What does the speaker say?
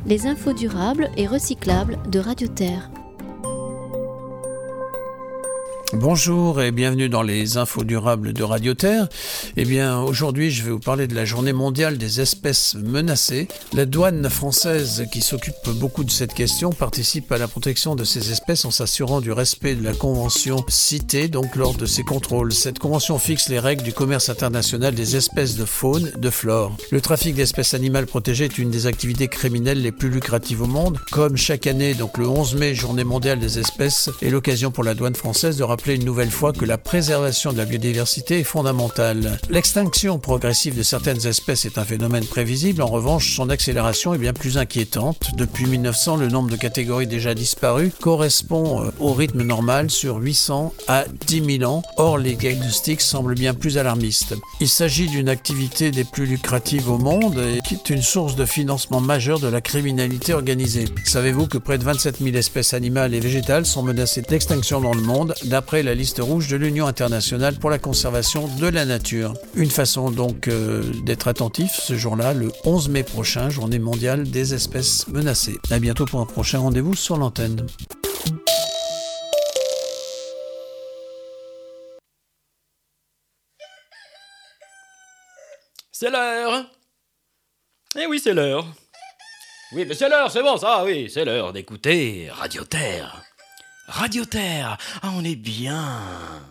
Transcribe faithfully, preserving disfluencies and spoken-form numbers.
les infos durables et recyclables de Radio Terre. Bonjour et bienvenue dans les infos durables de Radio Terre. Eh bien, aujourd'hui, je vais vous parler de la journée mondiale des espèces menacées. La douane française, qui s'occupe beaucoup de cette question, participe à la protection de ces espèces en s'assurant du respect de la convention citée, donc lors de ses contrôles. Cette convention fixe les règles du commerce international des espèces de faune et de flore. Le trafic d'espèces animales protégées est une des activités criminelles les plus lucratives au monde. Comme chaque année, donc le onze mai, journée mondiale des espèces, est l'occasion pour la douane française de rappeler une nouvelle fois que la préservation de la biodiversité est fondamentale. L'extinction progressive de certaines espèces est un phénomène prévisible. En revanche, son accélération est bien plus inquiétante. Depuis mille neuf cents, le nombre de catégories déjà disparues correspond au rythme normal sur huit cents à dix mille ans. Or, les diagnostics semblent bien plus alarmistes. Il s'agit d'une activité des plus lucratives au monde et qui est une source de financement majeure de la criminalité organisée. Savez-vous que près de vingt-sept mille espèces animales et végétales sont menacées d'extinction dans le monde, d'après la liste rouge de l'Union internationale pour la conservation de la nature. Une façon donc euh, d'être attentif ce jour-là, le onze mai prochain, journée mondiale des espèces menacées. À bientôt pour un prochain rendez-vous sur l'antenne. C'est l'heure. Eh oui, c'est l'heure. Oui, mais c'est l'heure, c'est bon ça, oui, c'est l'heure d'écouter Radio Terre. Radio Terre, ah, on est bien.